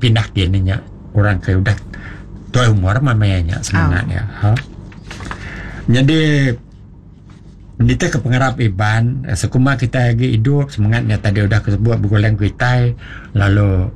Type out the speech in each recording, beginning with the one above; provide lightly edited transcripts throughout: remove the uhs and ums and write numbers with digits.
pindah kininya orang ke udah tua umur mamanya semangatnya. Jadi kita ke pengarap iban sekuma kita lagi hidup semangatnya tadi udah kesebut bergoleng kita lalu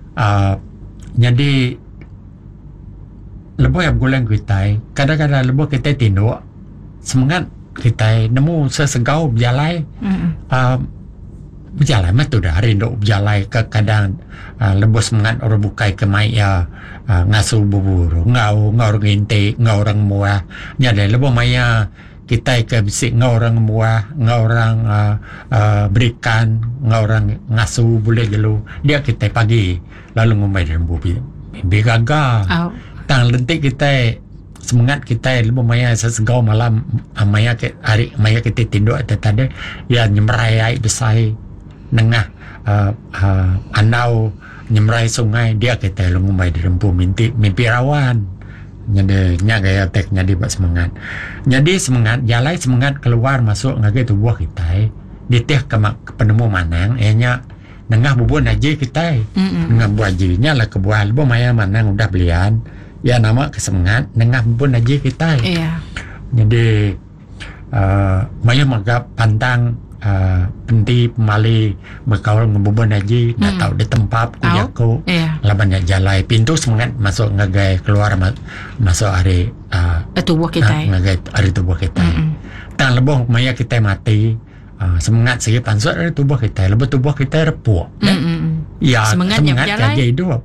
jadi lebih yang bergoleng kita kadang-kadang lebih kita tinduk semangat kita nemu sesegau berjalan berjalan mah tu dah rindu berjalan ke kadang lebih semangat orang bukai ke mai ngasuh bubur ngau nginte ngau orang muah nyada lebih maya kita ke bisik ngau orang muah ngau orang berikan ngau orang ngasuh boleh gelu dia kita pagi lalu ngomai dalam bubi mimpi gagal tang lentik kita semangat kita lebih maya sesegau malam maya ke hari maya kita tinduk tadi ya nyemrai besai nengah anau nyemrai sungai dia kita ngumbai di rempu mimpi rawan jadi gaya teknya di semangat jadi semangat jalan semangat keluar masuk ngagai tubuh kita diteh ke penemu manang nya nengah bubun aja kita nengah buajinya lah kebuah lebih maya manang udah belian ya nama kesemangat nengah bubun aja kita jadi maya magap pantang penti pemali berkawal ngebubun aja nak tahu di tempat kuyaku labannya jalai pintu semangat masuk ngagai keluar masuk hari tubuh kita ngagai hari tubuh kita tang lebih maya kita mati semangat segi pansut dari tubuh kita lebih tubuh kita repuk ya semangat aja hidup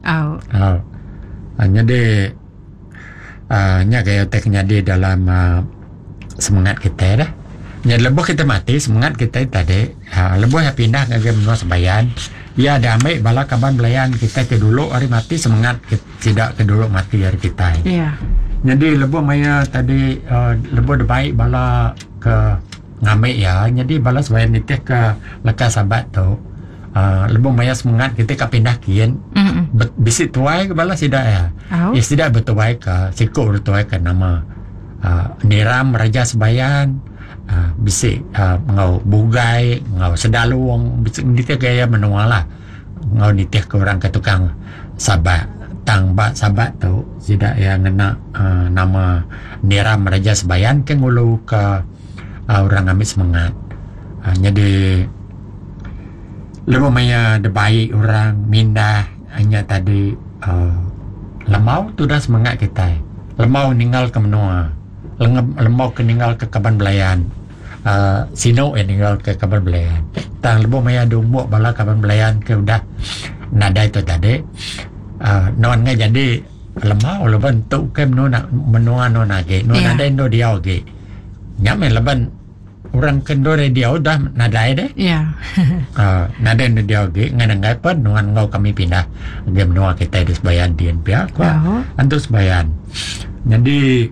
jadi nya gaya teknya di dalam semangat kita dah. Jadi lebih kita mati semangat kita tadi lebih ya pindah ke menua sebayan ya damai bala kaban belayan kita ke dulu hari mati semangat kita, tidak ke dulu mati hari kita jadi lebih maya tadi lebih baik bala ke ngamai ya jadi bala sebayan itu ke lekas sahabat tu lebih maya semangat kita ke pindah kian bisi tuai ke bala tidak ya tidak bertuai ke siku bertuai ke nama Niram Raja Sebayan bisik ngau bugai ngau sedaluang bisik nitih gaya menua lah ngau nitih ke orang ke tukang sabat tang bak sabat tu tidak yang ngena nama Niram Raja Sebayan ke ngulu ke orang ambil semangat jadi lebih maya debai orang mindah hanya tadi lemau tu dah semangat kita lemau ninggal ke menua lemau ke ninggal ke kaban belayan sino ninggal ke kaban belayan tang lebih maya dumuk bala kaban belayan ke udah nada itu tadi non ngai jadi lemau leban tu ke menua non age non ada indo dia age nyame leban orang kendo dia udah nada deh nada indo dia age nganangai pen nuan ngau kami pindah dia menua kita di Sebayan dian pihak antus Sebayan jadi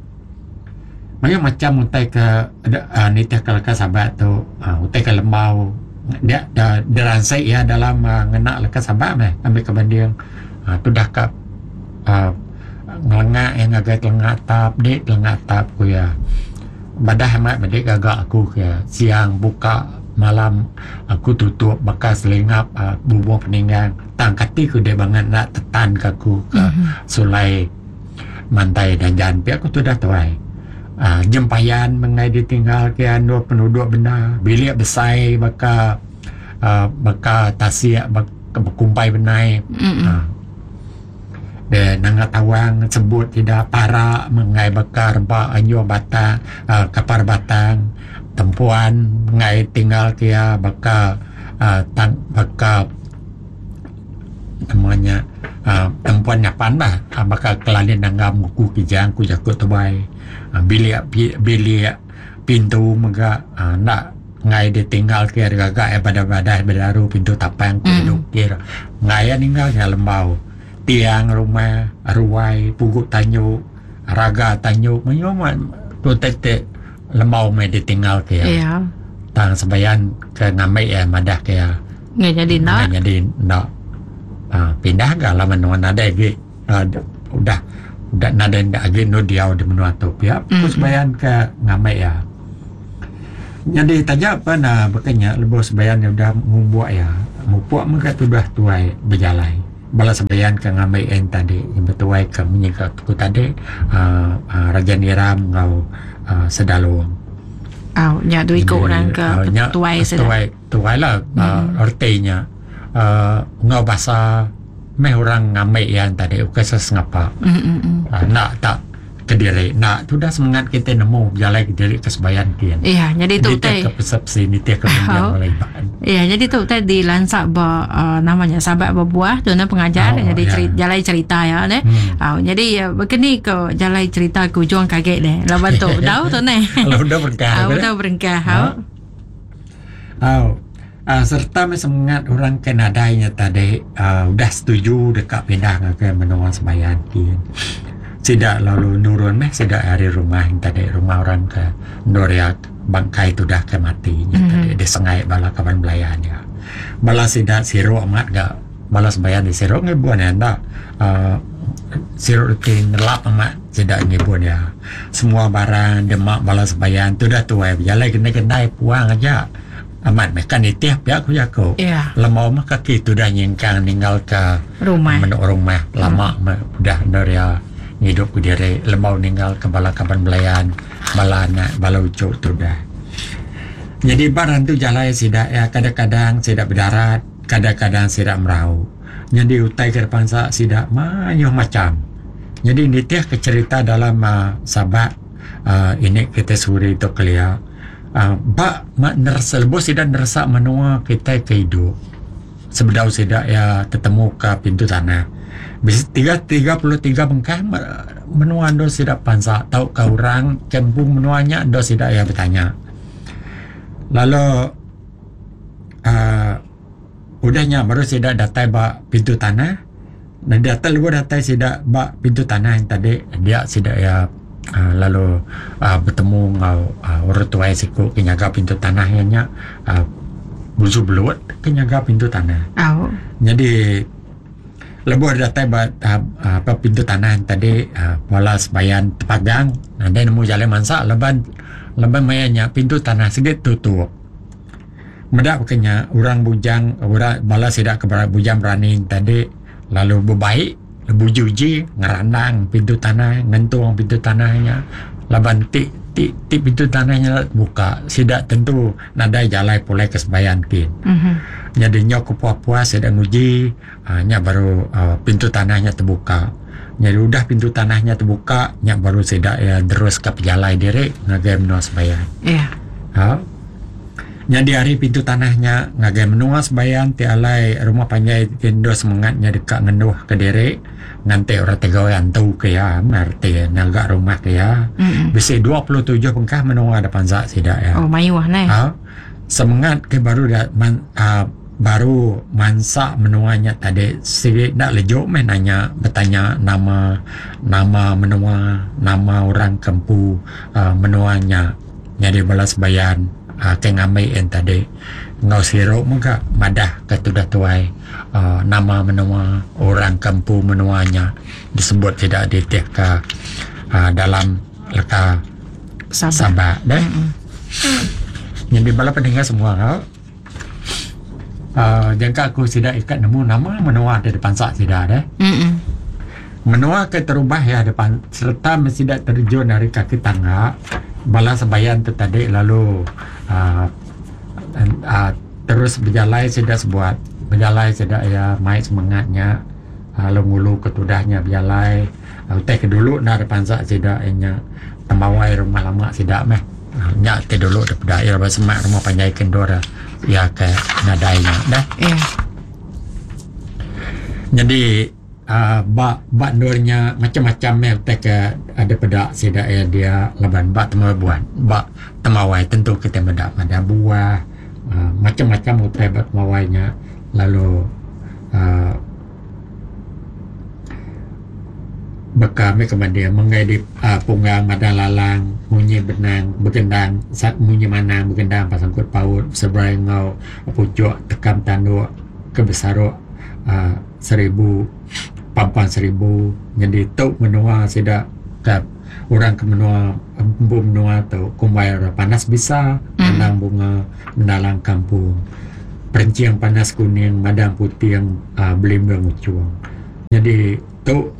macam utai ke nitih ke sahabat tu utai ke lemau dia deransai ya dalam ngena lekas sahabat ambil ke banding tu dah ke ngelengak yang agak telengak tap ku ya badah amat badik gagak aku ya siang buka malam aku tutup bekas lengap bubur peninggang tangkati ku dia banget nak tetan ke aku ke sulai mantai dan janpi aku tu dah tuai jempayan mengai ditinggal ke anu penduduk benar bilik besai baka tasik berkumpai benai dan nangat tawang sebut tidak para mengai bakar ba anyo batang kapar batang tempuan mengai tinggal kia baka namanya tempuan nyapan bah baka kelalin nanggam muku kijang ku jakut tubai bilik pintu mega nak ngai ditinggal kia gagak badah bedaru pintu tapang ku hidup kira ngai ninggal nya lembau tiang rumah ruai pugut tanyu raga tanyu menyoman tu tete lembau me ditinggal kia tang Sebayan ke ngamai madah kia ngai jadi nak pindah ke laman nuan ada lagi udah nada lagi no dia di menua tu ya Sebayan ke ngamai ya jadi tajak apa na bekanya lebih Sebayan udah membuat ya mupuak mereka tu dah tuai berjalan balas bayan ke ngamai en tadi betuai ke menyingkat ku tadi Raja Niram ngau sedalung Nya duit ko orang ke tuai sedang. Tuai lah artinya ngau bahasa meh orang ngamai yan tadi ukesas ngapa nak tak Kediri nak tu dah semangat kita nemu jalan Kediri kesebayan kian. Iya, jadi tu teh ke persepsi ni tiak kemudian mulai bahan. Iya, jadi tu teh di lansak namanya sahabat berbuah tu na pengajar jadi jalan cerita ya ne. Jadi begini ke jalan cerita ku juang kaget deh. Lawan tu dah tu ne. Udah berkah. Udah berkah. Serta semangat orang Kanadanya tadi udah setuju dekat pindah ke menua sebayan kian. Tidak lalu nurun tidak hari rumah yang tadi rumah orang ke Doriak bangkai tu dah ke matinya tadi disengai bala kawan belayannya bala tidak siru amat gak bala sebayan di siru ngebuan ya ndak siru rutin lap amat tidak ngebuan ya semua barang demak bala sebayan tu dah tuai jalan kena puang aja amat mekan itiap ya aku jago lemau mah kaki tu dah nyingkang tinggal ke rumah lama dah Doriak hidup ku diri lemau ninggal ke bala kapan belayan balana bala ucuk tu dah jadi barang tu jalan sidak ya kadang-kadang sidak berdarat kadang-kadang sidak merau jadi utai ke depan sidak banyak macam jadi ini tiah kecerita dalam sahabat ini kita suri tu kelia bak nerasa lebih sidak nerasa menua kita ke hidup sebedau sidak ya ketemu ke pintu tanah bisa 33 bengkah menua ando sidak pansa tahu ke orang cembung menuanya ando sidak ya bertanya lalu udahnya baru sidak datai bak pintu tanah dan datai luar datai sidak bak pintu tanah yang tadi dia sidak ya lalu bertemu ngau orang tua siku kenyaga pintu tanahnya busu belut kenyaga pintu tanah jadi lebih datai apa pintu tanah tadi balas bayan tepagang ada nemu jalan mansa leban mayanya pintu tanah sedikit tutup medak kenya orang bujang orang balas tidak kepada bujang berani tadi lalu berbaik lebu juji ngerandang pintu tanah ngentung pintu tanahnya leban ti pintu tanahnya buka sidak tentu nada jalan pulai kesebayan kin jadi nyok puas sedang uji nya baru pintu tanahnya terbuka jadi udah pintu tanahnya terbuka nya baru sedak ya terus ke pejalai diri ngagai menua sebayan nya di hari pintu tanahnya ngagai menua sebayan tialai rumah panjai kendo semangatnya dekat ngenduh ke diri nanti orang tegawai antu ke ya merti naga rumah ke ya bisa 27 pengkah menua depan sak sedak ya mayuah nih semangat ke baru baru mansa menuanya tadi sedikit nak lejuk nanya bertanya nama menua nama orang kempu menuanya jadi balas bayan ke ngamai en tadi ngau siro muka madah ketudah tuai nama menua orang kempu menuanya disebut tidak ditih ke dalam leka sabak deh jadi bala pendengar semua jangka aku tidak ikat nemu nama menua di depan sak tidak deh menua ke terubah ya depan serta tidak terjun dari kaki tangga bala sebayan tu tadi lalu terus berjalan tidak sebuat berjalan tidak ya main semangatnya lalu ngulu ketudahnya berjalan teh ke dulu na depan sak tidak nya temawai rumah lama tidak meh nya te dulu daripada air semak rumah panjai kendora ya ke nadainya dah jadi bak dornya macam-macam ya ke ada pedak sidak ya dia leban bak temabuan bak temawai tentu kita medak ada buah macam-macam utai bak temawainya lalu bekami kemudian mengai punggang madang lalang munyi benang bergendang saat munyi manang bergendang pasangkut paut seberai ngau pucuk tekam tanduk kebesaruk 1,000 papan 1,000 jadi tu menua sidak ke orang ke menua embu menua tu kumbai panas bisa menang bunga mendalang kampung Perenciang panas kuning, madang putih yang belimbing ucuang. Jadi tu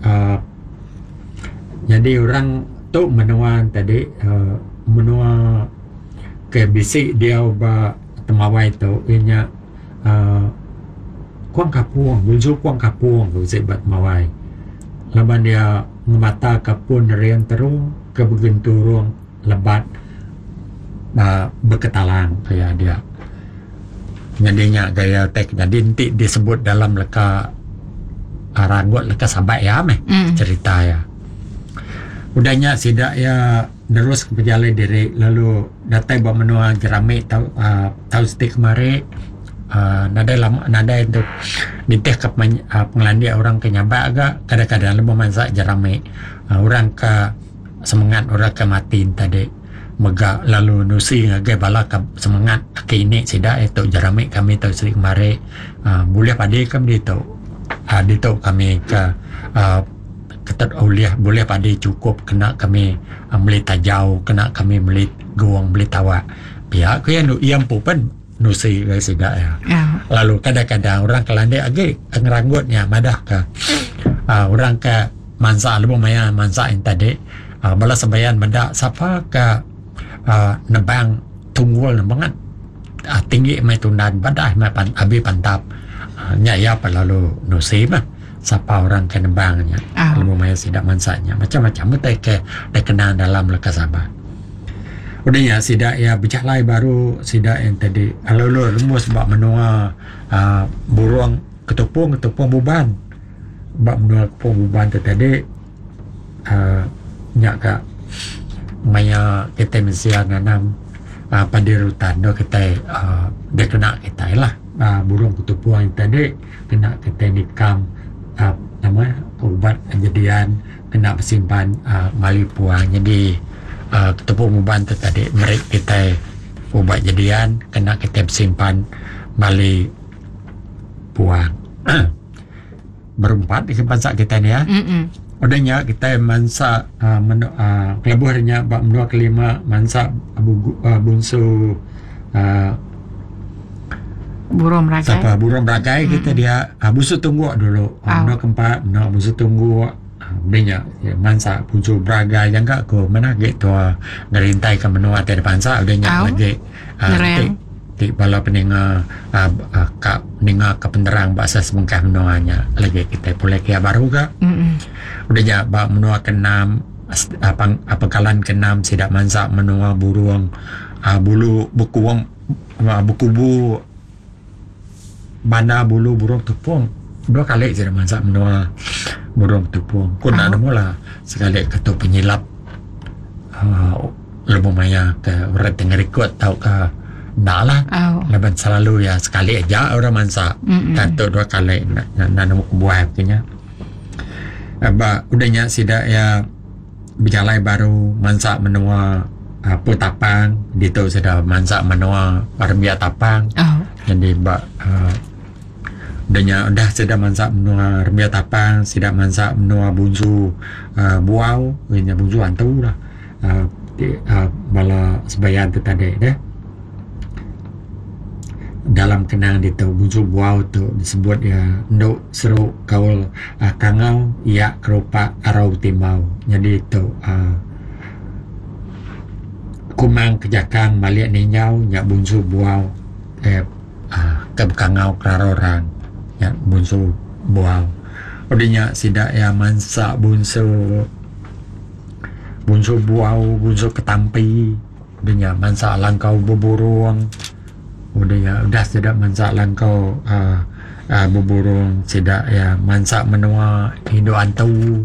jadi orang tu menua tadi menua ke bisik dia ba temawai tu inya kuang kapuang, bunsu kuang kapuang tu sebat mawai. Laban dia ngemata kapun rian terung ke begenturung lebat berketalang kayak dia. Jadinya gaya tek jadi nanti disebut dalam leka ranggut leka sabai ya cerita ya. Udahnya sidak ya terus berjalan diri lalu datai bawa menua jerami tahu stik kemari nada itu diteh ke pengelandia orang ke nyabak agak kadang-kadang lebih mansak jerami orang ke semangat orang ke matiin tadi mega lalu nusi ngagai bala semangat ke ini sidak itu jerami kami tahu stik kemari boleh padi kami itu kami ke ketat uliah boleh padi cukup kena kami beli tajau kena kami beli guang beli tawa pihak ku yang iam pupen nusi guys sidak ya. Lalu kadang-kadang orang kelandai agi ngeranggutnya madah ke orang ke mansa lebih maya mansa yang tadi bala sebayan benda siapa ke nebang tunggul nembangan tinggi mai tunan badah mai abi pantap nyaya lalu nusi mah siapa orang ke nembangnya lebih maya sidak mansanya macam-macam betul ke dikenal dalam leka sabar. Udah ya sidak ya berjalan baru sidak yang tadi lalu remus bak menua burung ketupung buban bak menua ketupung buban tu tadi nyak ka maya kita mesti nanam pada rutan do kita dia kena kita lah burung ketupung yang tadi kena kita nikam nama ubat kejadian kena bersimpan mali puang jadi ketepung uban tu tadi mereka kita ubat jadian kena kita bersimpan mali puang berempat di kepansak kita ni ya. Udahnya kita mansa kelebuhannya bab menua kelima mansa bunsu burung beragai. Siapa burung beragai kita dia busu tunggu dulu. Menua keempat menua busu tunggu banyak ya, mansa bunsu beragai yang enggak ko mana gitu ngerintai ke menua tiada pansa udahnya lagi di bala peninga kak peninga ke penderang bahasa sebengkah menuanya lagi kita boleh kia baru ke udahnya bak menua kenam apa kalan kenam sidak mansa menua burung bulu buku bana bulu burung tupung 2 kali sidak mansa menua burung tupung kun ada mula sekali ketua penyilap lebih maya ke orang tengah rekod tahu ke nak lah leban selalu ya sekali aja orang mansa satu 2 kali nak buah punya udahnya sidak ya berjalan baru mansa menua putapang itu sudah mansa menua arbia tapang jadi udahnya sudah mansa menua arbia tapang sidak mansa menua bunsu buau ini bunsu antu lah bala sebayan tu tadi deh dalam kenang itu bunsu buau tu disebut ya nduk seru kaul kangau ya kerupa arau timbau jadi itu kumang kejakang maliak ninyau nya bunsu buau ke kangau kerarorang ya bunsu buau udahnya sidak ya mansa bunsu buau bunsu ketampi udahnya mansa langkau beburung udah sudah mansa langkau beburung sidak ya mansa menua hidup antu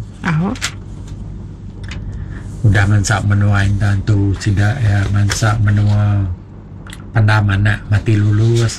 udah mansa menua hidup antu sidak ya mansa menua pandam anak mati lulus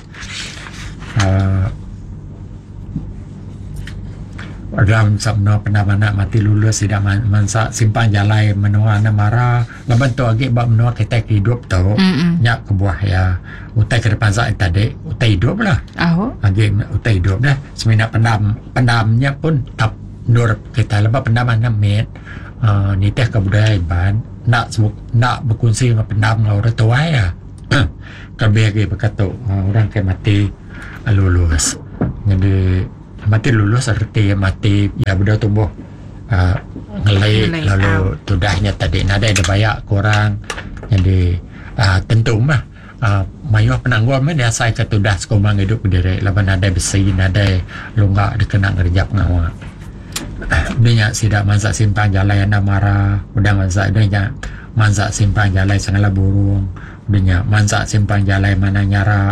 dalam sabno pendamana mati lulus sidak mansa simpan jalai menua namara leban tu agi bab menua kita hidup tu nyak kebuah ya utai ke depan saat tadi utai hidup lah agi utai hidup dah semina pendamnya pun tap nur kita lepas pendaman 6 met ni teh kebudayaan nak berkongsi dengan pendam orang tua ya kabeh agi berkata orang ke mati lulus. Jadi mati lulus arti mati ya sudah tumbuh ngelai lalu tudahnya tadi nada ada banyak kurang. Jadi tentu mah mayuh penangguan mah dia sai ke tudah sekomang hidup berdiri laban nada besi nada lunggak dikenang rejap ngawa. Dia sidak mansa simpang jalan yang marah udah mansa dia mansa simpang jalan sangala burung dia mansa simpang jalan mana nyara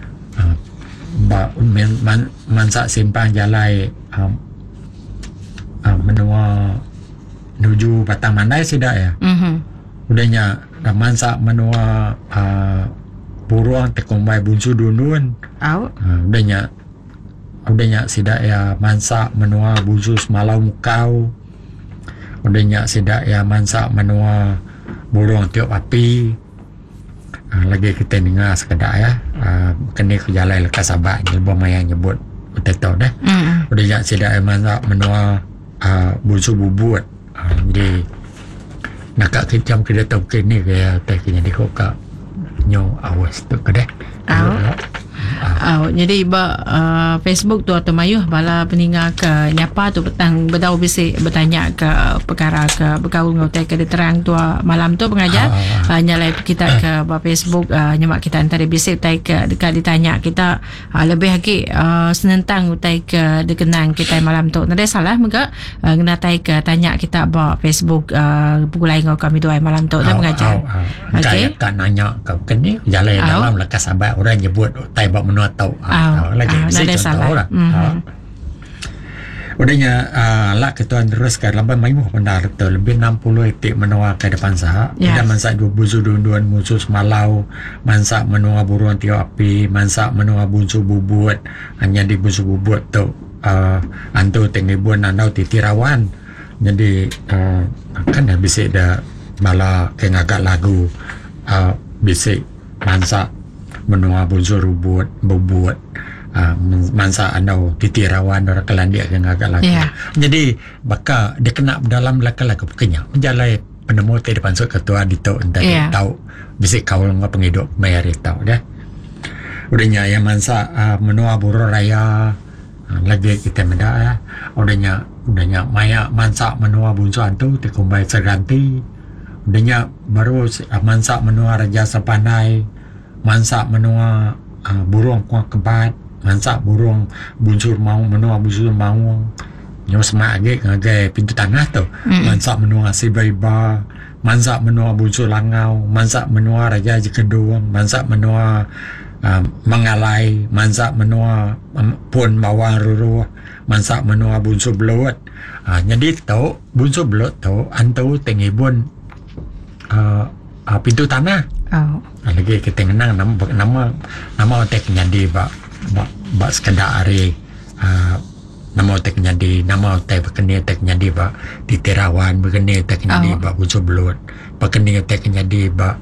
mansa simpang jalan menua menuju Batang Mandai sidak ya. Udahnya mansa menua burung tekombai bunsu dundun. Udahnya sidak ya mansa menua bunsu semalau mukau. Udahnya sidak ya mansa menua burung tiup api. Lagi kita dengar sekedar ya kena ke jalan lekas sabak nyebut mayang nyebut betul dah. Udahnya sidak ya mansa menua bunsu bubut. Jadi nak kejam kita tahu kini kaya taknya di hoka nyo awas tu kedai. Jadi Facebook tu atau mayuh bala peninggal ke nyapa tu petang bedau bisik bertanya ke perkara ke bergaul ngotai ke terang tu malam tu pengajar nyalai kita ke Facebook nyemak kita antara bisik tai ke dekat ditanya kita lebih lagi senentang utai ke dikenang kita malam tu nada salah mega kena tai ke tanya kita ba Facebook pukul lain kami dua malam tu dah pengajar. Okey tak nanya ke kini jalan dalam lekas sabar orang nyebut tai bab menua tau lagi nada salah. Udahnya lah ketuan terus ke lamban maimuh pendar tu lebih 60 etik menua ke depan sah. Dan mansa dua busu dunduan musuh semalau, mansa menua buruan tiup api, mansa menua bunsu bubut. Hanya di bunsu bubut tu antu tengibuan andau titirawan. Jadi kan dah bisik dah bala ke ngagak lagu bisik mansa menua bunsu bubut. Mansa andau titirawan orang kelandia yang agak lagi. Jadi baka dia kena dalam laku-laku pekenya menjalai penemu te depan sok ketua dito entah tahu bisik kau ngapa penghidup mayar tahu dah. Udahnya yang mansa menua buru raya lagi kita menda ya. Udahnya maya mansa menua bunsu antu te kumbai seganti. Udahnya baru mansa menua raja sepanai, mansa menua burung kuak kebat, mansa burung bunsur mau menua bunsur mau nyo semak ngagai pintu tanah tu. Mansa menua sibaiba, mansa menua bunsur langau, mansa menua raja jekedung, mansa menua mengalai, mansa menua pun bawang ruruh, mansa menua bunsur belut. Jadi tu bunsur belut tu antu tengibun pintu tanah. Lagi kita kenang nama otak jadi ba sekedar hari nama otak jadi nama otak berkeni otak jadi ba di Terawan berkeni otak jadi ba bucu belut berkeni otak jadi ba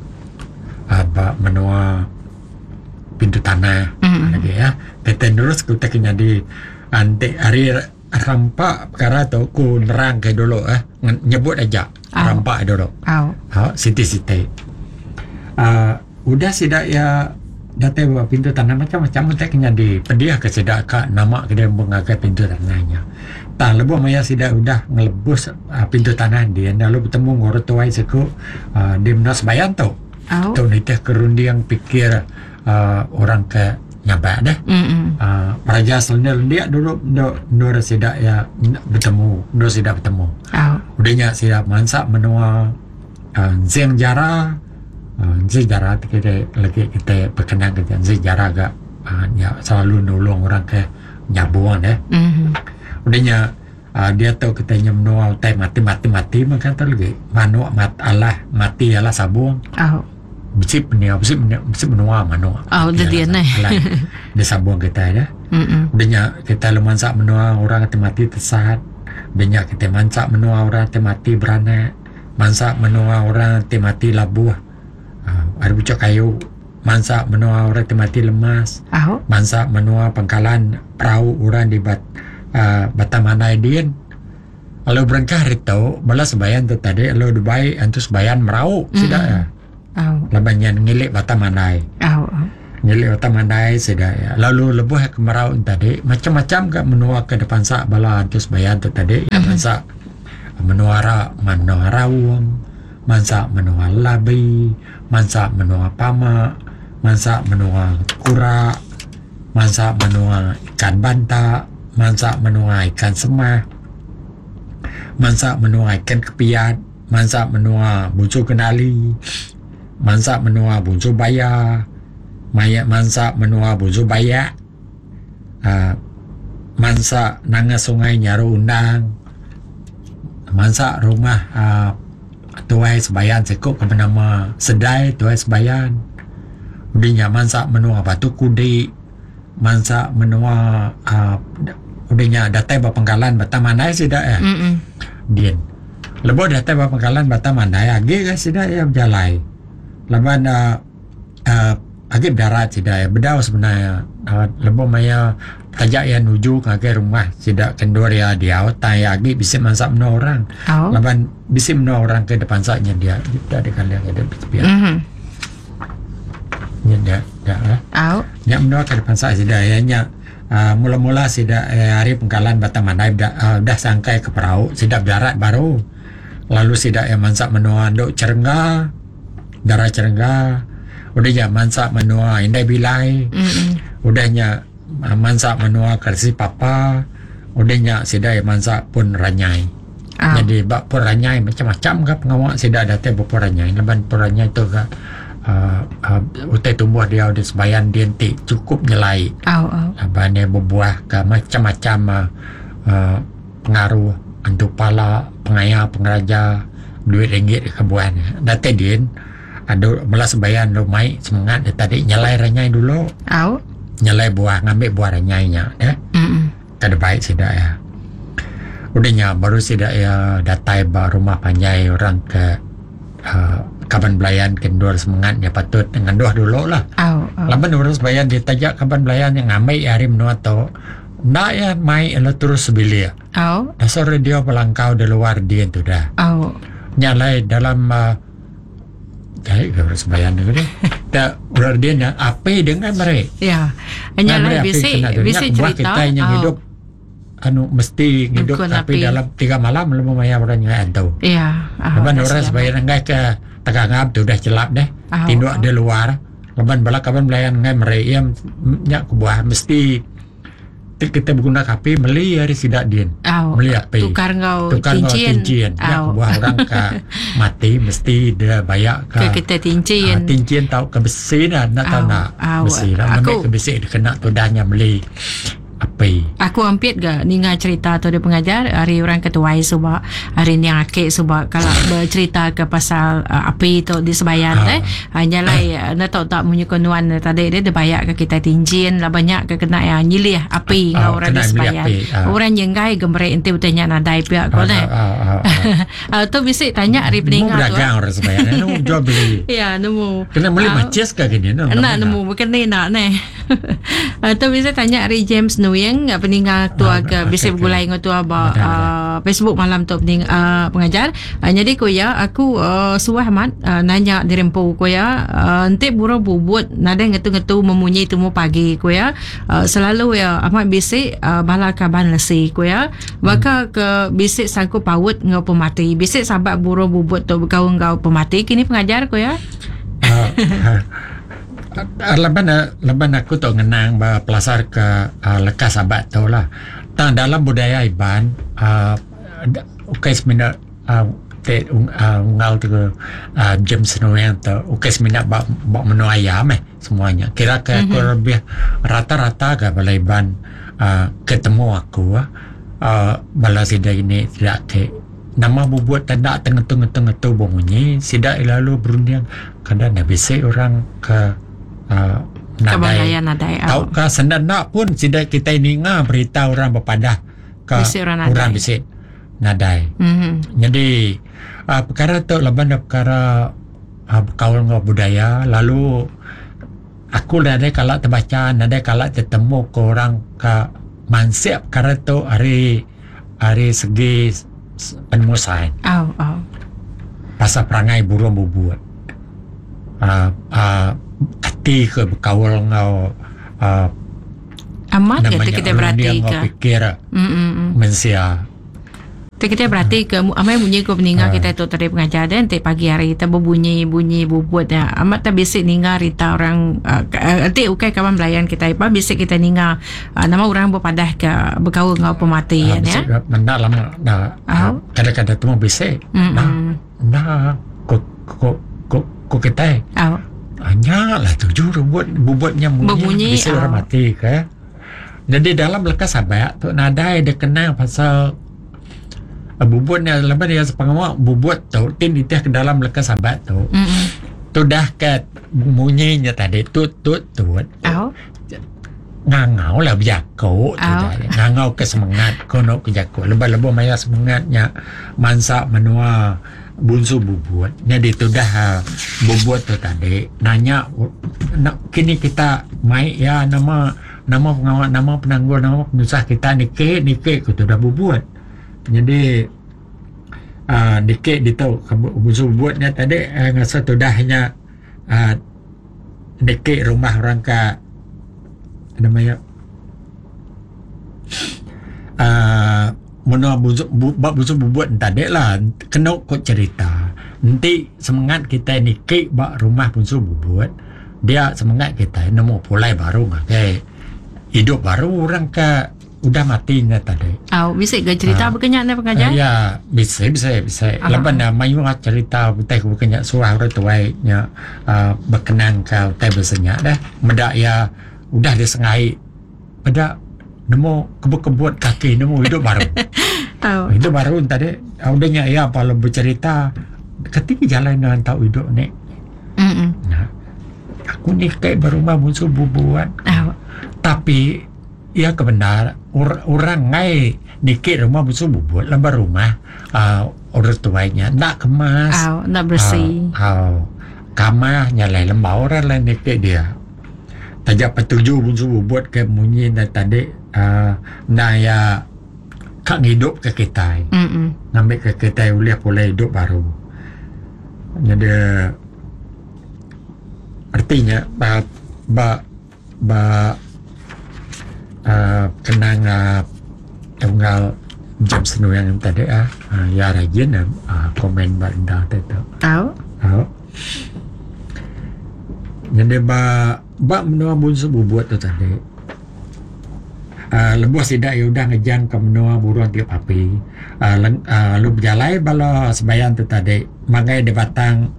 menua pintu tanah lagi ya kita terus otak jadi antek hari rampak perkara tu ku nerang ke dulu nyebut aja rampak dulu siti udah sidak ya data bawa pintu tanah macam-macam teknya di pediah ke sidak kak nama ke dia mengagai pintu tanahnya tak lebuh maya sidak udah ngelebus pintu tanah dia lalu bertemu ngorot tuai seku di menas bayan tu tu nitih kerundi yang pikir orang ke nyabak dah raja selendir dia dulu nur sidak ya bertemu nur sidak bertemu udahnya sidak mansa menua zeng jara sejarah kita lagi kita berkenaan dengan sejarah agak selalu nolong orang ke nyabuan udahnya dia tahu kita menua utai mati makan tu lagi manu mati Allah sabung bisi menua manu jadi dia sabung kita ya udahnya kita lemansa menua orang mati tersat udahnya kita mansa menua orang mati beranak mansa menua orang mati labuh ada bucak kayu mansa menua orang mati lemas mansa menua pangkalan perahu orang di Batam Mandai dian kalau berangkah itu balas sebayan tu tadi kalau Dubai antus sebayan merau tidak ya labanyan ngilik Batam Mandai Nyali otamandai sedaya. Lalu lebuh kemarau tadi macam-macam ke menua ke depan sak bala antus bayan tu tadi ya mansa menua rawang, mansa menua labi, mansa menua pama, mansa menua kura, mansa menua ikan banta, mansa menua ikan semah, mansa menua ikan kepiat, mansa menua buncu kenali, mansa menua buncu baya, mansa menua buncu baya, mansa nanga sungai nyaru undang, mansa rumah tuai sebayan sekok ke bernama Sedai tuai sebayan, udinya mansa menua batu kudi, mansa menua udinya datai bapenggalan batamandai sida ya dien lebo datai bapenggalan batamandai agi ka sida ya berjalai laban agi darat sida ya bedau sebenarnya lebo maya tajak ya nuju ke rumah sida kendor ya dia tai agi bisa mansa menua orang laban bisa menua orang ke depan saknya dia ada kalian ada biar nya nya menua ke depan sak sida ya nya mula-mula sida hari penggalan batamandai dah sangkai ke perahu sida darat baru lalu sida ya mansa menua dok cerengga darah cerengga udahnya mansa menua indai bilai udahnya mansa menua kersi papa udahnya sida ya mansa pun ranyai jadi bak pun ranyai macam-macam ke pengawak sida datang pun ranyai leban pun ranyai tu ke utai tumbuh dia di sebayan dia nanti cukup nyelai abang berbuah ke macam-macam pengaruh untuk pala pengaya pengeraja duit ringgit ke buah datang dia ada belas sebayan rumai semangat dia tadi nyelai ranyai dulu nyelai buah ngambil buah ranyainya ya kada baik sida ya udahnya baru sida ya datai rumah panjai orang ke kaban belayan kendor semangat dia patut dengan doa dulu lah. Laban urus bayan dia tajak kaban belayan yang ngamai hari menua tu. Nak ya mai elo terus sebilia. Dasar dia pelangkau di luar dia tu dah. Nyalai dalam jadi urus bayan tu deh. Dah ular dia yang apa dengan mereka? Ya. Nyalai bisi cerita. Kita yang hidup mesti hidup tapi dalam 3 malam belum maya orang yang tahu. Iya. Leban orang sebayan enggak ke tegangap tu dah celap deh. Tinduk di luar. Leban bala kaban belayan enggak meriam nyak ke buah mesti kita berguna kapi meli hari sidak din. Meli api. Tukar ngau cincin. Ya ke buah orang ke mati mesti dia bayak ke kita cincin. Cincin tahu ke besi dah nak tahu nak besi lah. Ambil ke besi kena tu dahnya meli api. Aku hampir ke ninga cerita tu dia pengajar hari orang ketuai sebab hari ni akik sebab kalau bercerita ke pasal api tu di sebayan hanya lah nak tahu tak punya konuan tadi dia bayak ke kita tinjin lah banyak ke kena yang nyilih api ngau orang di sebayan orang yang gai gemere ente bertanya nadai pihak kau ni tu bisik tanya hari peningat tu berdagang orang sebayan nemu jual beli ya nemu kena beli macis ke gini nak nemu bukan ni nak ni tu bisik tanya hari James yang peningat tu agak bisa bergulai dengan tu Facebook malam tu pengajar jadi koya aku suah amat nanya dirempu koya nanti buru bubut nada ngetu-ngetu memunyi temu pagi koya selalu ya amat bisik bala kaban lesi koya baka ke bisik sangku paut ngau pemati bisik sahabat buru bubut tu berkau ngau pemati kini pengajar koya Leban aku tu ngenang pelasar ke lekas sahabat tu lah. Tang dalam budaya Iban, ukai semina ungal tu James Noel tu ukai semina bak menu ayam semuanya. Kira ke aku lebih rata-rata ke bala Iban ketemu aku bala sida ini tidak ke nama bubuat tanda tengah-tengah bunyi sida lalu berunding kadang bisa orang ke nadai tahu ke sendana pun sida kita ini berita orang berpadah ke orang bisik nadai jadi perkara tu leban perkara berkaul dengan budaya lalu aku nadai kalau terbaca nadai kalau tertemu ke orang ke mansip perkara tu hari segi penemusan pasal perangai burung bubuat mati ke berkawal ngau amat namanya kita berarti ngau ke pikir mensia. Kita berarti ke amai bunyi ko peninga kita tu tadi pengajar dan te pagi hari kita berbunyi bubuat ya amat tak bisik ninga rita orang nanti ukai kawan melayan kita apa bisik kita ninga nama orang berpadah ke berkaul ngau pematian ya Mendak lama kadang-kadang tu mau bisik kok kita hanya lah tujuh bubuatnya berbunyi bisik orang mati ke. Jadi dalam lekas sahabat tu nadai dia kenal pasal bubuatnya lepas dia sepengawak bubuat tu tin itu ke dalam lekas sahabat tu tu dah kat bunyinya tadi tut ngangau lah berjaku ngangau ke semangat kono ke jaku lebih-lebih maya semangatnya mansa menua bunsu bubuat jadi tu dah bubuat tu tadi nanya kini kita mai ya nama pengawal nama penangguh nama penusah kita nikah ku tu dah bubuat. Jadi dikit dia tahu bunsu buatnya tadi ngasa tu dahnya dikit rumah orang ka namanya menua bunsu buat tadi lah kena kok cerita nanti semangat kita nikah bak rumah bunsu buat dia semangat kita nemu pulai baru kayak hidup baru orang ka udah matinya tadi. Bisa ke cerita berkenyak na pengajar? Ya, bisa. Lepas na mayu cerita betai berkenyak suah orang tuainya berkenang kau tai bersenyak dah. Medak ya udah disengai. Pada nemu kebut kaki nemu hidup baru. Hidup baru tadi. Udahnya ya kalau bercerita ketika jalan dengan tahu hidup ni. Nah, aku ni kayak berumah musuh bubuan. Tapi ya kebenar orang ngai dikit rumah musuh bubuat lembar rumah orang tuanya nak kemas nak bersih kamar nyalai lembau orang lain dikit dia tajak petuju musuh bubuat ke munyi dan tadi nak ya kak hidup ke kita ngambil ke kita boleh hidup baru jadi artinya kenang tunggal jam senu yang tadi ya rajin komen benda itu tahu jadi ba menua bunsu buat tu tadi lebuh sidak ya udah ngejang ke menua buruan tiap api lu berjalai bala sebayan tu tadi mangai di batang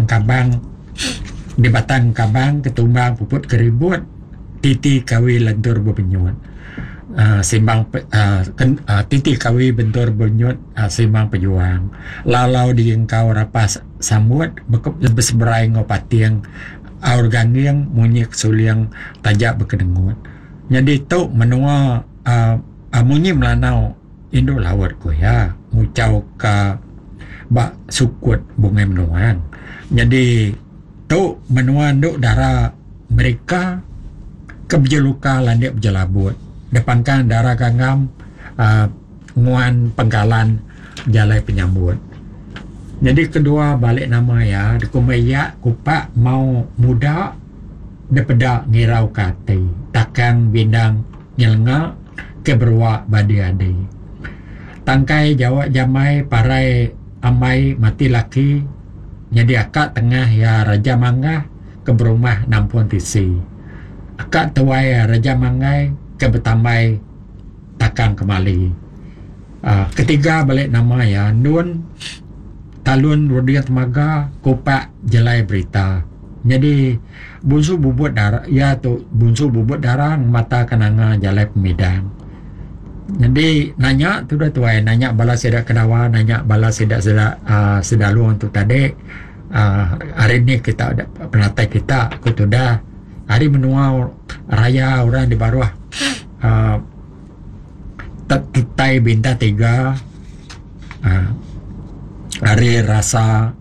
kabang ketumbang puput keribut titi kawi lentur berpenyut simbang titi kawi bentur berpenyut simbang pejuang lalau di engkau rapas sambut lebih seberai ngopatiang organing munyi kesuliang tajak berkedengut jadi tu menua munyi melanau Indo lawat ko ya ngucau ka bak sukut bunga menuang jadi tu menua nduk darah mereka kebejeluka landik berjelabut depankan darah gangam nguan penggalan jalai penyambut jadi kedua balik nama ya dikumaya kupak mau muda depeda ngirau kati takang bindang nyelengak keberwa badi adi tangkai jawab jamai parai amai mati laki jadi akak tengah ya raja mangga keberumah nampuan tisi akak tuai raja mangai ke betamai takang kembali ketiga balik nama ya nun talun rudian temaga kupak jelai berita jadi bunsu bubuat darah ya tu bunsu bubuat darah mata kenanga jalai pemidang jadi nanya tu dah tuai nanya bala sedak kedawa nanya bala sedak sedalu untuk tadi hari ni kita ada penatai kita aku tu dah hari menua raya orang di bawah titai bintang 3 hari rasa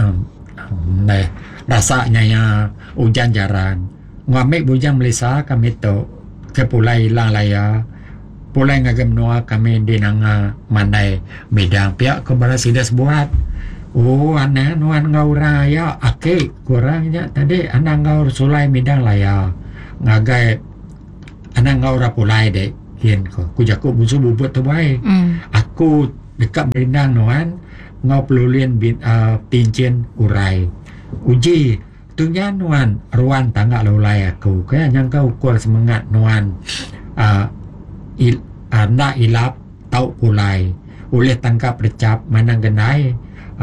rasanya ya hujan jarang ngambil hujan Malaysia kami tu ke pulai hilang laya pulai ngagam menua kami di nanga mandai bidang pihak kebalas sidas buat Oh, anak nuan ngau raya ake kurangnya tadi anak ngau sulai midang laya ngagai anak ngau rapulai dek hien ko kujaku busu bubut tu baik aku dekat midang nuan ngau pelulien pincin urai uji tunya nuan ruan tangga lulai aku kaya yang kau ukur semangat nuan anak ilap tau pulai oleh tangkap recap manang genai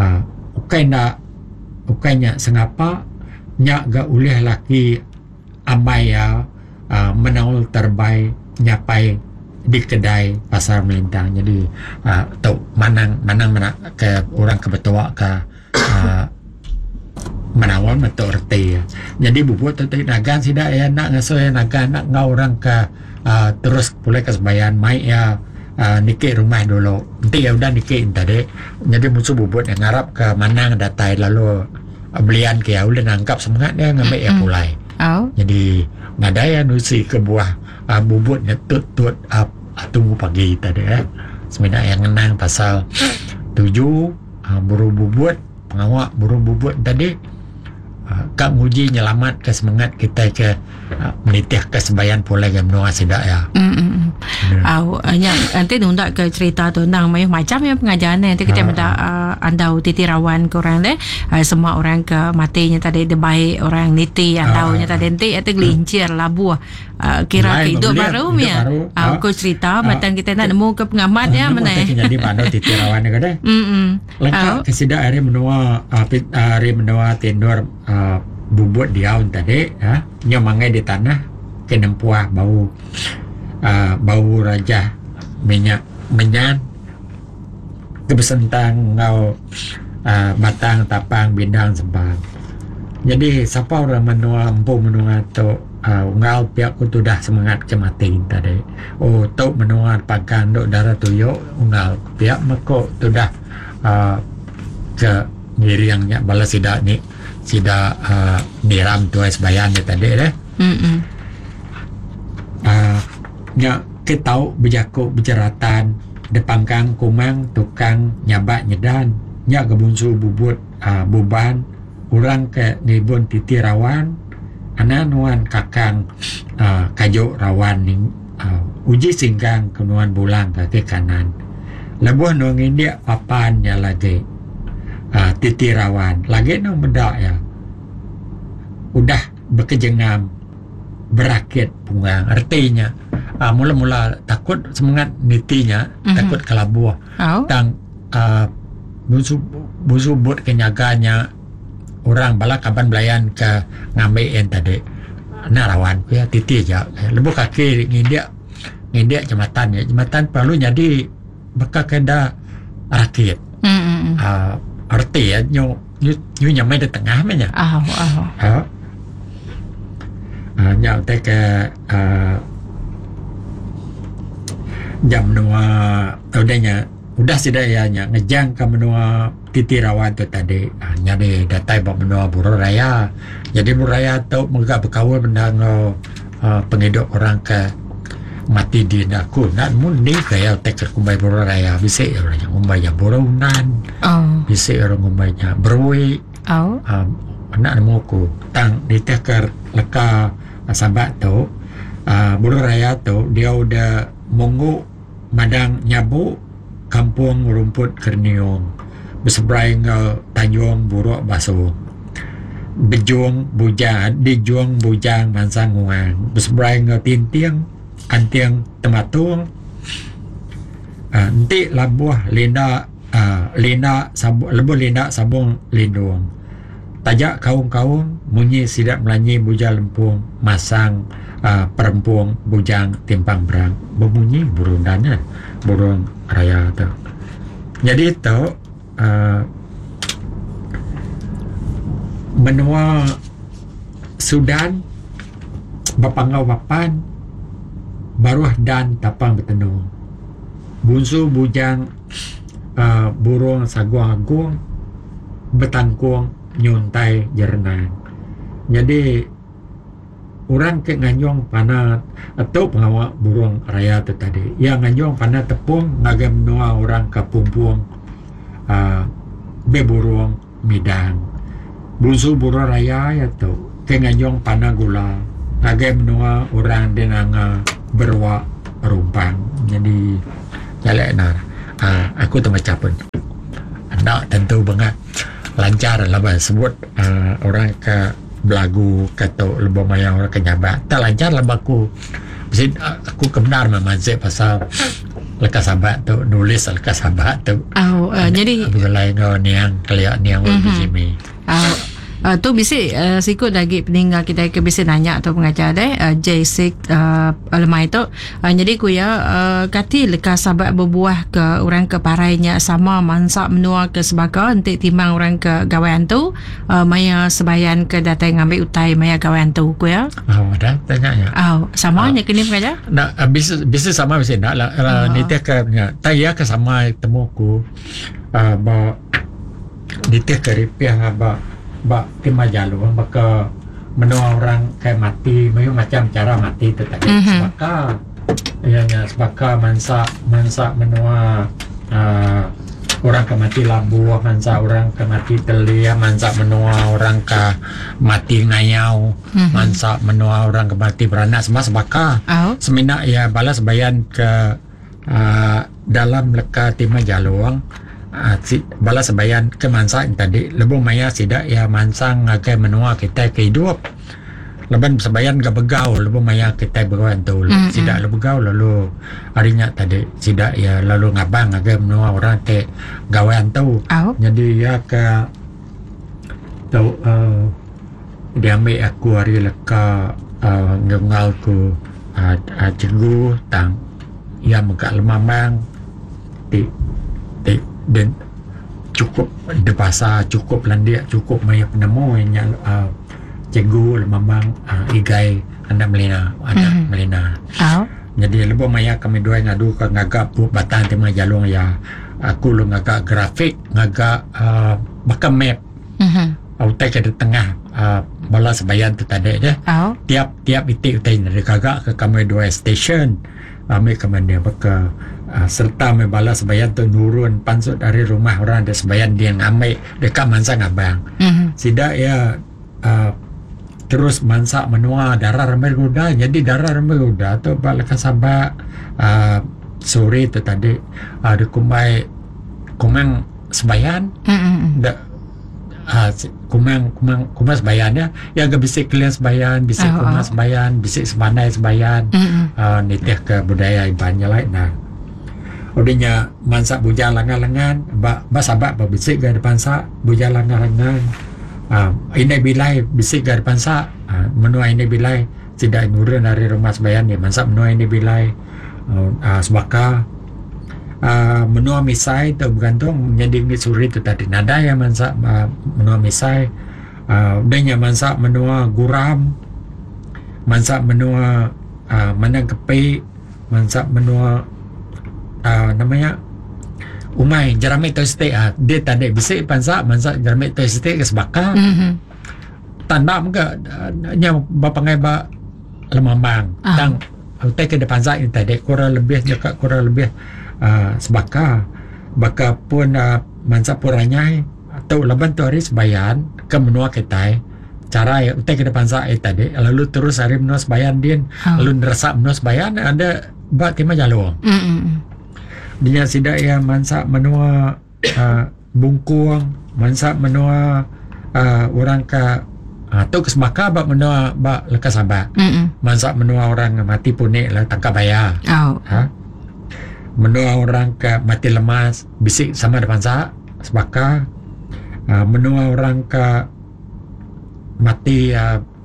ukainya sengapa nyak ga ulih laki amai menaul terbaik nyapai di kedai pasar melintang jadi tau manang ke orang kebetua ke menawal metu erti jadi bubut tadi nagan sida ya nak ngasoy nagan nak ngau orang ke terus pulai kesebayan mai ya nikik rumah dulu nanti ya udah nikik tadi jadi musuh bubut yang ngarap ke manang datai lalu belian ke ya udah nangkap semangat dia ngambil ya pulai jadi ngadaya nusi ke buah bubut nyetut tunggu pagi tadi sebenarnya yang ngenang pasal 7 buru bubut pengawak buru bubut tadi kak nguji nyelamat ke semangat kita ke menitih kesebayan pulai ke menua sidak ya nanti nunda ke cerita tu nang macam yang pengajaran nanti kita minta andau titi rawan ke orang deh semua orang ke matinya tadi debai orang niti andaunya tadi nanti itu gelincir labu kira ke hidup baru ya aku cerita macam kita nak nemu ke pengamat ya mana jadi pada titi rawan ke deh lengkap kesidak hari menua tindur bubut dia tadi nyomangai di tanah kenempuah bau raja minyak menyan kebesentang ngau batang tapang bindang sembang jadi siapa orang menua empu menua tu ngau pihak ku tu dah semangat kematin tadi tu menua pagang duk darah tuyuk ngau pihak mako tu dah ke ngiriangnya balas sida niram tu sebayan dia tadi deh nya ketau berjakuk berceratan depangkang kumang tukang nyabat nyedan nya gebunsu bubut buban orang ke nibun titi rawan ananuan kakang kajuk rawan ning uji singgang kenuan bulang ke kanan lebuh nongin dia papannya lagi titi rawan lagi nong benda ya udah berkejengam berakit pungang artinya mula-mula takut semangat nitinya takut kelabuh dan busubut kenyaganya orang bala kaban belayan ke ngambil tadi narawan ya titi aja lebuh kaki ngindia jembatan perlu jadi bekak kena rakit arti ya nyu nyamai di tengah mana nyau teh ke jam menua udah sudah ya ngejang ke menua titi rawan tu tadi nyari datai bawa menua buru raya jadi buru raya tu mereka berkawal benda penghidup orang ke mati di naku nak mundi kaya teker kumbai buru raya bisa orang yang kumbai burunan bisa orang kumbainya berwi anak nemuku tang di teker leka sahabat tu buru raya tu dia udah mongu madang nyabu kampung rumput kerniung berseberai ngau tanjung buruk basuh bejuang bujang dijuang bujang mansang nguang berseberai ngau tintiang antiang tematung nanti labuh linda sabung lebuh linda sabung lindung tajak kaung-kaung munyi sidak melanyi bujang lempung masang perempuan bujang timpang berang berbunyi burung dana burung raya tu jadi tu menua Sudan bapangau papan baruah dan tapang bertenung bunsu bujang burung saguang agung betangkuang nyuntai jernang jadi orang ke nganyong pana atau pengawak burung raya tu tadi yang nganyong pana tepung ngagam menua orang ke pumpung beburung midang busu buru raya ya tu kenganyong panagula agak menua orang denanga berwa rumpang jadi jalek nar aku tu macam pun nak tentu banget lancar lah bah sebut orang ke belagu kata lebih maya orang ke nyabat tak lancar lah aku mesti aku kebenar memazik pasal lekas sahabat tu nulis lekas sahabat tu jadi begulai ngau niang keliak niang bijimi tu bisik sikut lagi peninggal kita ke bisik nanya atau pengajar J6 lemai tu jadi ku ya kati lekas sahabat berbuah ke orang ke parainya sama mansak menua ke sebaga entik timang orang ke gawean tu maya sebayan ke datang ngambil utai maya gawean tu ku ya dah tanya ya sama nya kini pengajar nak bisa sama bisa nak lah ni teh ke tak ya ke sama temu ku ba di teh ke ripiah ba tema jalur baka menua orang kayak mati macam cara mati tu tadi sebaka ianya sebaka mansa menua orang ke mati labu mansa orang ke mati telia mansa menua orang ke mati ngayau mansa menua orang ke mati beranak semua sebaka semina ya balas bayan ke dalam leka tema jalur balas sebayan ke mansa tadi lebih maya sidak ya mansang ke menua kita ke hidup leban sebayan ke begau lebih maya kita begawan tu sidak lebih begau lalu harinya tadi sidak ya lalu ngabang ke menua orang ke gawan tu jadi ya ke tu dia ambil aku hari leka ngengal ku cikgu tang ya megak lemamang dan cukup de pasar cukup landia cukup maya penemu yang cikgu memang igai anda melina jadi lebih maya kami dua ngadu ke ngagak bu batan tema jalung ya aku lu ngagak grafik ngagak bakal map autai ke di tengah bala sebayan tu tadi je tiap itik utai dari kagak ke kami dua station kami dia baka serta membala sebayan tu nurun pansut dari rumah orang ada sebayan dia ngamai dekat mansa ngabang sidak ya terus mansa menua darah ramai kuda jadi darah ramai kuda tu balik sabak sore tu tadi ada kumang sebayan kumang sebayannya ya agak bisik kalian sebayan bisik kumang sebayan bisik semanai sebayan nitih ke budaya ibannya lain udahnya mansa bujang langan-langan ba sabak ba bisik ke depan sa bujang langan-langan ini bilai bisik ke depan sa menua ini bilai tidak nurun dari rumah sebayan ni mansa menua ini bilai sebaka menua misai tu bergantung menjadi suri tu tadi nada yang mansa menua misai udahnya mansa menua guram mansa menua manang kepi mansa menua namanya umai jerami tu stek dia tadi bisik pansa mansa jerami tu stek ke sebaka tanda muka nya bapangai ba lemambang tang utai ke depan sa tadi kurang lebih dekat kurang lebih sebaka baka pun mansa puranya atau laban tu hari sebayan ke menua kita cara ya utai ke depan sa tadi lalu terus hari menua sebayan din lalu nerasa menua sebayan ada ba tema jalur dia sidak ya mansa menua bungkuang mansa menua orang ke tu ke sebaka ba menua ba lekas sabak mansa menua orang mati punik lah tangkap bayar menua orang ke mati lemas bisik sama depan sa sebaka menua orang ke mati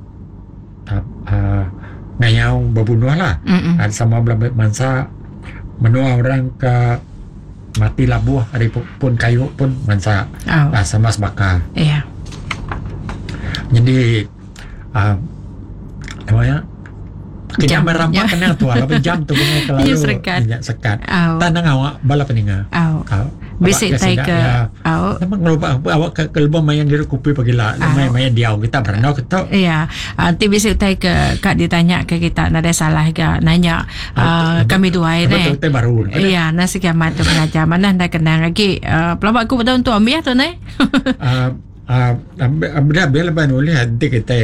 ngayau berbunuh lah sama belah mansa menua orang ke mati labuh hari pun kayu pun mansa sama sebaka jadi namanya kita merampak kena tu lah jam tu kalau sekat tanang awak bala peninga Bisik tai ke Memang awak ke lebih main diri kopi pagi lah. Main diau kita berenang kita. Ya, nanti bisik tai ke kak ditanya ke kita nada salah ke nanya kami dua ini. Betul baru. Iya, nasi kiamat tu pengajar mana dah kenang lagi. Pelabak aku betul untuk ambil tu ni. Bila oleh nanti kita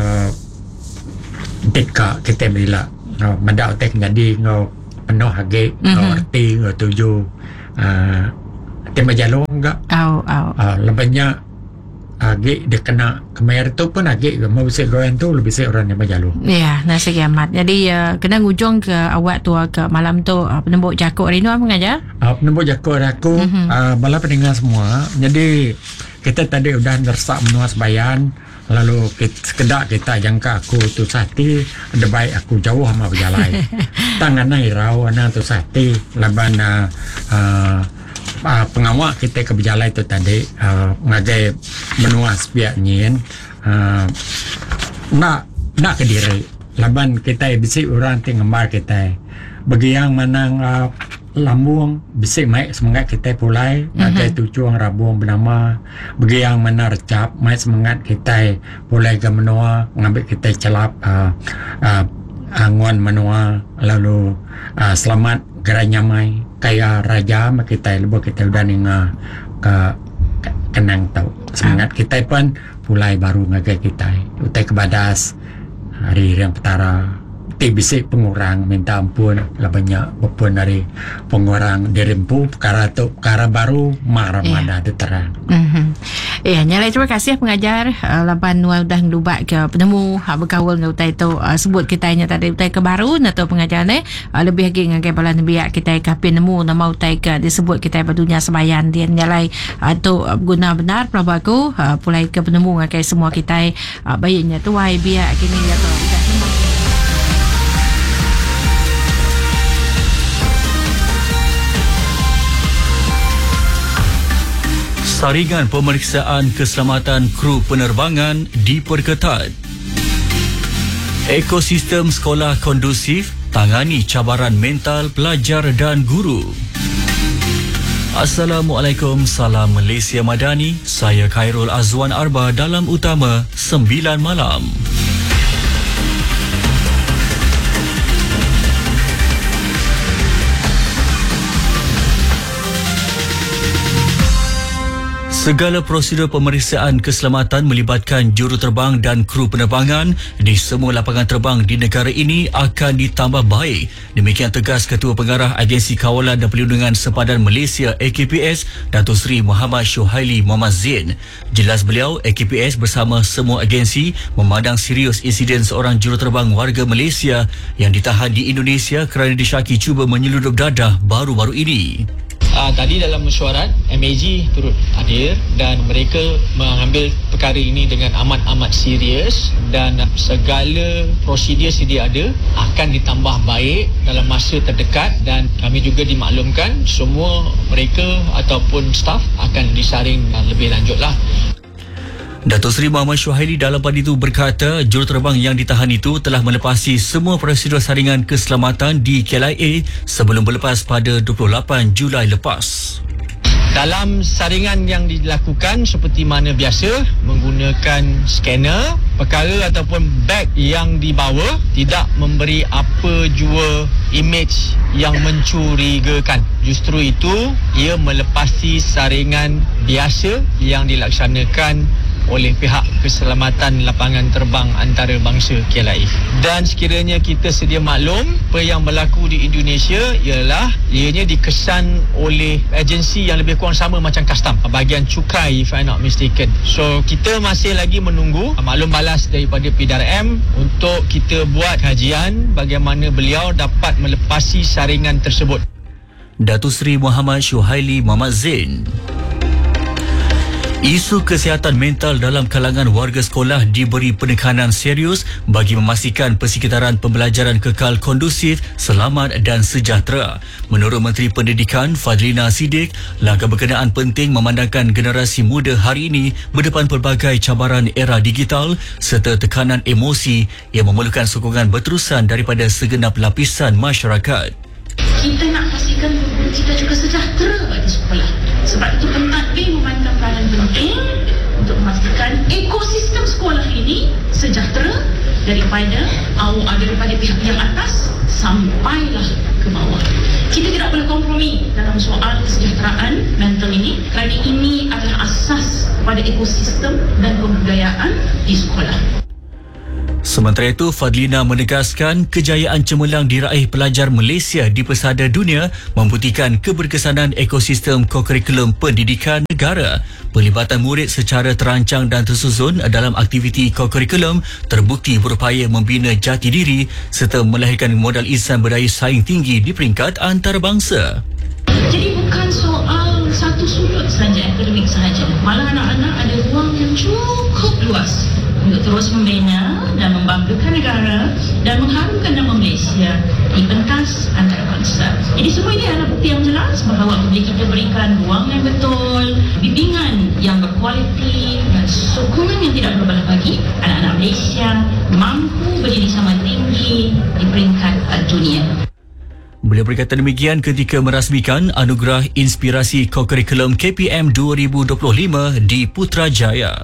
dekat kita bila mendak tek jadi ngau penuh hage ngau arti ngau tuju tema jalur enggak lebihnya age dia kena kemer tu pun age mau bisa goyan tu lebih saya orang yang berjalur. Ya, nasi kiamat. Jadi kena ngujung ke awak tu ke malam tu penembuk jakuk hari ni apa mengajar? Penembuk jakuk aku bala pendengar semua. Jadi kita tadi udah ngersak menua sebayan. Lalu sekedar kita jangka aku tu sati ada baik aku jauh sama berjalan. Tangan irau ana tu sati laban pengawak kita ke berjalan itu tadi ngagai menuas pihak nyin nak ke diri laban kita bisik orang tinggal kita bagi yang menang lambung bisik mai semangat kita pulai ngagai tujuan rabung bernama bagi yang mana recap mai semangat kita pulai ke menua ngambil kita celap angon menua lalu selamat geranya mai kaya raja kita lebih kita udah ninga ke kenang tau semangat kita pun pulai baru ngagai kita utai kebadas hari yang petara bisik pengurang minta ampun lah banyak walaupun dari pengurang dirempu perkara baru maramada terang. Ya, nyalai terima kasih pengajar lapan nual dah ngelubak ke penemu berkawal dengan utai tu sebut kita hanya tadi utai ke baru atau pengajar ni lebih lagi dengan kebalan biak kita kapin nemu nama utai ke disebut kita berdunia sembayan dia nyalai tu guna benar pelabaku pulai ke penemu dengan semua kita baiknya tu wai biak kini ya tu Saringan pemeriksaan keselamatan kru penerbangan diperketat. Ekosistem sekolah kondusif tangani cabaran mental pelajar dan guru. Assalamualaikum, salam Malaysia Madani. Saya Khairul Azwan Arba dalam Utama 9 malam. Segala prosedur pemeriksaan keselamatan melibatkan juruterbang dan kru penerbangan di semua lapangan terbang di negara ini akan ditambah baik. Demikian tegas Ketua Pengarah Agensi Kawalan dan Perlindungan Sepadan Malaysia AKPS, Datuk Seri Muhammad Syuhaili Muhammad Zain. Jelas beliau, AKPS bersama semua agensi memandang serius insiden seorang juruterbang warga Malaysia yang ditahan di Indonesia kerana disyaki cuba menyeludup dadah baru-baru ini. Tadi dalam mesyuarat MAG turut hadir dan mereka mengambil perkara ini dengan amat-amat serius dan segala prosedur sedia ada akan ditambah baik dalam masa terdekat dan kami juga dimaklumkan semua mereka ataupun staf akan disaring lebih lanjutlah. Datuk Seri Muhammad Syuhaili dalam pada itu berkata juruterbang yang ditahan itu telah melepasi semua prosedur saringan keselamatan di KLIA sebelum berlepas pada 28 Julai lepas. Dalam saringan yang dilakukan seperti mana biasa menggunakan scanner, perkara ataupun beg yang dibawa tidak memberi apa jua imej yang mencurigakan. Justru itu ia melepasi saringan biasa yang dilaksanakan oleh pihak keselamatan lapangan terbang antarabangsa KLIA. Dan sekiranya kita sedia maklum, apa yang berlaku di Indonesia ialah ianya dikesan oleh agensi yang lebih kurang sama macam custom, bahagian cukai if I'm not mistaken. So kita masih lagi menunggu maklum balas daripada PDRM untuk kita buat kajian bagaimana beliau dapat melepasi saringan tersebut. Datuk Seri Muhammad Syuhaili Muhammad Zain. Isu kesihatan mental dalam kalangan warga sekolah diberi penekanan serius bagi memastikan persekitaran pembelajaran kekal kondusif, selamat dan sejahtera. Menurut Menteri Pendidikan Fadlina Siddiq, langkah berkenaan penting memandangkan generasi muda hari ini berdepan pelbagai cabaran era digital serta tekanan emosi yang memerlukan sokongan berterusan daripada segenap lapisan masyarakat. Kita nak pastikan guru kita juga sejahtera di sekolah. Sebab itu pentadbir memainkan peranan penting untuk memastikan ekosistem sekolah ini sejahtera daripada pihak yang atas sampailah ke bawah. Kita tidak boleh kompromi dalam soal kesejahteraan mental ini kerana ini adalah asas pada ekosistem dan kebudayaan di sekolah. Sementara itu, Fadlina menegaskan kejayaan cemerlang diraih pelajar Malaysia di pesada dunia membuktikan keberkesanan ekosistem kokurikulum pendidikan negara. Pelibatan murid secara terancang dan tersusun dalam aktiviti kokurikulum terbukti berupaya membina jati diri serta melahirkan modal insan berdaya saing tinggi di peringkat antarabangsa. Jadi bukan soal satu sudut sahaja akademik sahaja, malah anak-anak ada ruang yang cukup luas untuk terus membina dan membanggakan negara dan mengharumkan nama Malaysia di pentas antarabangsa. Jadi semua ini adalah bukti yang jelas bahawa apabila kita berikan ruang yang betul, bimbingan yang berkualiti dan sokongan yang tidak berbelah bagi, anak-anak Malaysia mampu berdiri sama tinggi di peringkat dunia. Beliau berkata demikian ketika merasmikan Anugerah Inspirasi Kokurikulum KPM 2025 di Putrajaya.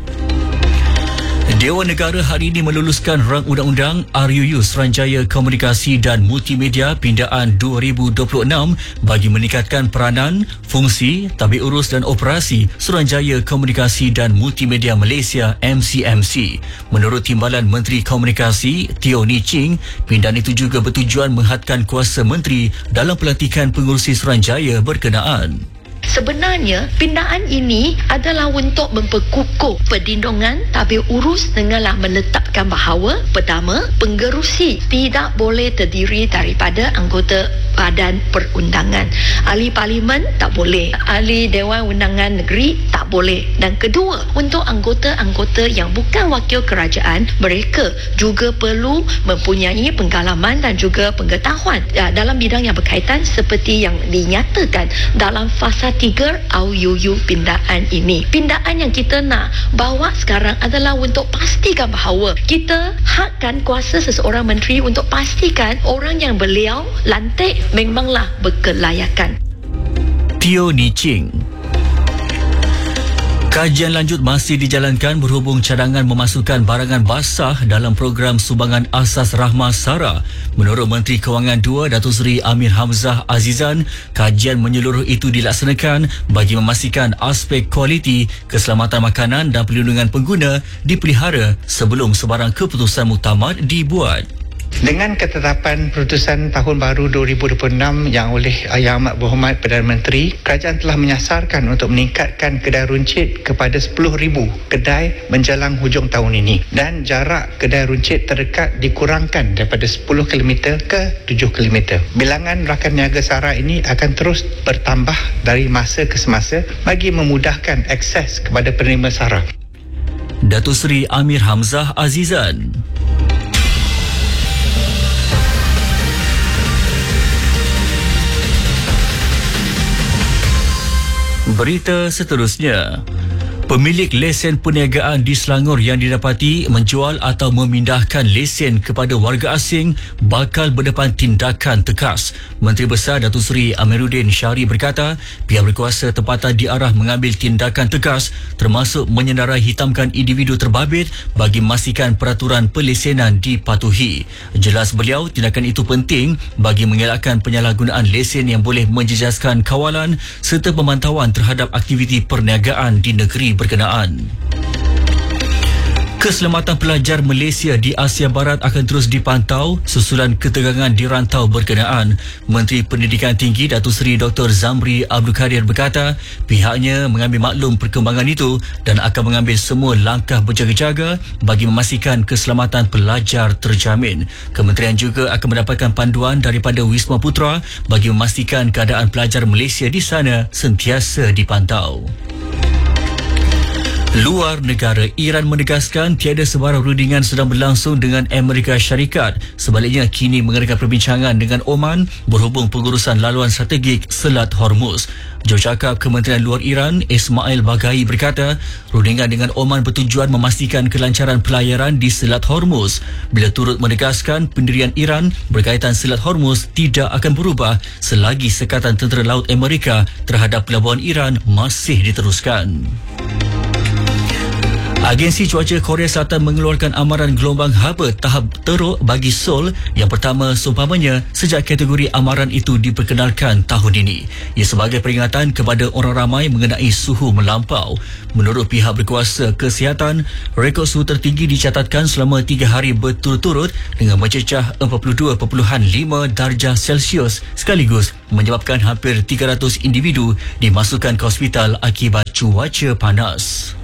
Dewan Negara hari ini meluluskan rang undang-undang RUU Suruhanjaya Komunikasi dan Multimedia Pindaan 2026 bagi meningkatkan peranan, fungsi, tabik urus dan operasi Suruhanjaya Komunikasi dan Multimedia Malaysia MCMC. Menurut Timbalan Menteri Komunikasi Teo Ni Ching, pindaan itu juga bertujuan menghadkan kuasa menteri dalam pelantikan pengurusi Suruhanjaya berkenaan. Sebenarnya, pindaan ini adalah untuk memperkukuh perlindungan tabir urus denganlah menetapkan bahawa pertama, pengerusi tidak boleh terdiri daripada anggota badan perundangan. Ahli parlimen tak boleh. Ahli Dewan Undangan Negeri tak boleh. Dan kedua, untuk anggota-anggota yang bukan wakil kerajaan, mereka juga perlu mempunyai pengalaman dan juga pengetahuan dalam bidang yang berkaitan seperti yang dinyatakan dalam fasa 3 RUU pindaan ini. Pindaan yang kita nak bawa sekarang adalah untuk pastikan bahawa kita hakkan kuasa seseorang menteri untuk pastikan orang yang beliau lantik memanglah berkelayakan. Teo Ni Ching. Kajian lanjut masih dijalankan berhubung cadangan memasukkan barangan basah dalam program sumbangan asas Rahmah Sara. Menurut Menteri Kewangan II, Datuk Seri Amir Hamzah Azizan, kajian menyeluruh itu dilaksanakan bagi memastikan aspek kualiti, keselamatan makanan dan perlindungan pengguna dipelihara sebelum sebarang keputusan muktamad dibuat. Dengan ketetapan Keputusan Tahun Baru 2026 yang oleh Yang Amat Berhormat Perdana Menteri, kerajaan telah menyasarkan untuk meningkatkan kedai runcit kepada 10,000 kedai menjelang hujung tahun ini dan jarak kedai runcit terdekat dikurangkan daripada 10 km ke 7 km. Bilangan rakan niaga SARA ini akan terus bertambah dari masa ke semasa bagi memudahkan akses kepada penerima SARA. Datuk Seri Amir Hamzah Azizan. Berita seterusnya. Pemilik lesen perniagaan di Selangor yang didapati menjual atau memindahkan lesen kepada warga asing bakal berdepan tindakan tegas. Menteri Besar Datuk Seri Amiruddin Syari berkata, pihak berkuasa tempatan diarah mengambil tindakan tegas termasuk menyendarai hitamkan individu terbabit bagi memastikan peraturan pelesenan dipatuhi. Jelas beliau, tindakan itu penting bagi mengelakkan penyalahgunaan lesen yang boleh menjejaskan kawalan serta pemantauan terhadap aktiviti perniagaan di negeri berkenaan. Keselamatan pelajar Malaysia di Asia Barat akan terus dipantau susulan ketegangan di rantau berkenaan. Menteri Pendidikan Tinggi Datuk Seri Dr. Zamri Abdul Kadir berkata, pihaknya mengambil maklum perkembangan itu dan akan mengambil semua langkah berjaga-jaga bagi memastikan keselamatan pelajar terjamin. Kementerian juga akan mendapatkan panduan daripada Wisma Putra bagi memastikan keadaan pelajar Malaysia di sana sentiasa dipantau. Luar negara, Iran menegaskan tiada sebarang rundingan sedang berlangsung dengan Amerika Syarikat. Sebaliknya, kini mengadakan perbincangan dengan Oman berhubung pengurusan laluan strategik Selat Hormuz. Jurucakap Kementerian Luar Iran Ismail Baghai berkata, rundingan dengan Oman bertujuan memastikan kelancaran pelayaran di Selat Hormuz. Bila turut menegaskan pendirian Iran berkaitan Selat Hormuz tidak akan berubah selagi sekatan tentera laut Amerika terhadap pelabuhan Iran masih diteruskan. Agensi Cuaca Korea Selatan mengeluarkan amaran gelombang haba tahap teruk bagi Seoul yang pertama seumpamanya sejak kategori amaran itu diperkenalkan tahun ini. Ia sebagai peringatan kepada orang ramai mengenai suhu melampau. Menurut pihak berkuasa kesihatan, rekod suhu tertinggi dicatatkan selama 3 hari berturut-turut dengan mencecah 42.5 darjah Celsius sekaligus menyebabkan hampir 300 individu dimasukkan ke hospital akibat cuaca panas.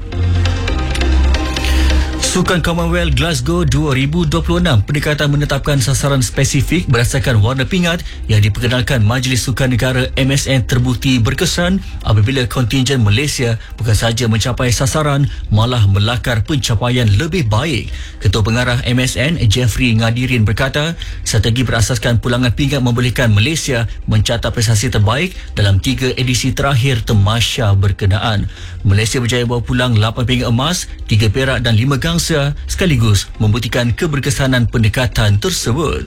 Sukan Commonwealth Glasgow 2026 pendekatan menetapkan sasaran spesifik berdasarkan warna pingat yang diperkenalkan Majlis Sukan Negara MSN terbukti berkesan apabila kontingen Malaysia bukan sahaja mencapai sasaran malah melakar pencapaian lebih baik. Ketua Pengarah MSN Jeffrey Ngadirin berkata, strategi berasaskan pulangan pingat membolehkan Malaysia mencatat prestasi terbaik dalam 3 edisi terakhir tamasya berkenaan. Malaysia berjaya bawa pulang 8 pingat emas, 3 perak dan 5 gangsa sekaligus membuktikan keberkesanan pendekatan tersebut.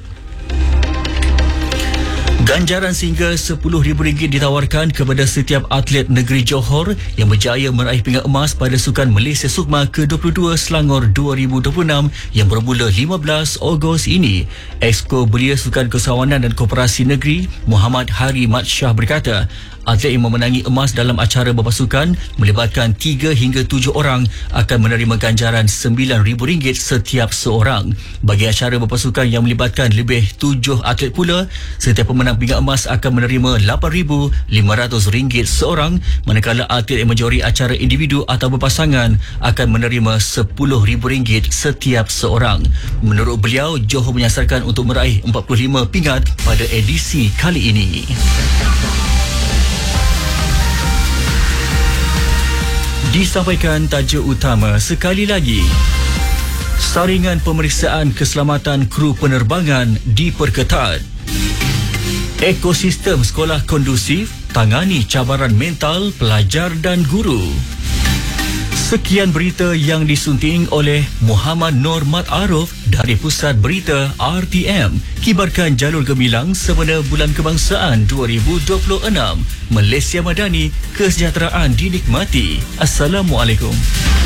Ganjaran sehingga RM10,000 ditawarkan kepada setiap atlet negeri Johor yang berjaya meraih pingat emas pada Sukan Malaysia Sukma ke-22 Selangor 2026 yang bermula 15 Ogos ini. Exco Belia Sukan Kesawanan dan Koperasi Negeri Muhammad Hari Mat Shah berkata, atlet yang memenangi emas dalam acara berpasukan melibatkan 3 hingga 7 orang akan menerima ganjaran RM9,000 setiap seorang. Bagi acara berpasukan yang melibatkan lebih 7 atlet pula, setiap pemenang pingat emas akan menerima RM8,500 seorang, manakala atlet yang menjori acara individu atau berpasangan akan menerima RM10,000 setiap seorang. Menurut beliau, Johor menyasarkan untuk meraih 45 pingat pada edisi kali ini. Disampaikan tajuk utama sekali lagi. Saringan pemeriksaan keselamatan kru penerbangan diperketat. Ekosistem sekolah kondusif tangani cabaran mental pelajar dan guru. Sekian berita yang disunting oleh Muhammad Nur Mat Aruf dari Pusat Berita RTM. Kibarkan jalur gemilang semasa Bulan Kebangsaan 2026. Malaysia Madani, kesejahteraan dinikmati. Assalamualaikum.